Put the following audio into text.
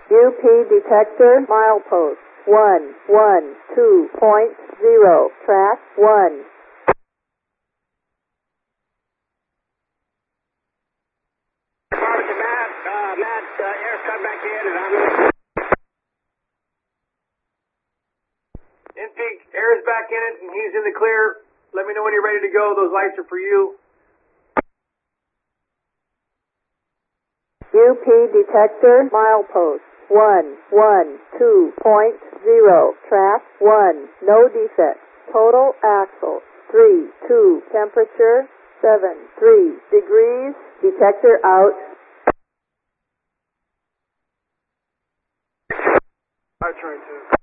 UP detector, milepost 112.0, track 1. Matt, air's cut back in and I'm... Inpeak, air is back in it and he's in the clear. Let me know when you're ready to go. Those lights are for you. UP detector, milepost 112.0, track 1, no defects. Total axle 3-2, temperature 7-3 degrees, detector out. I tried to.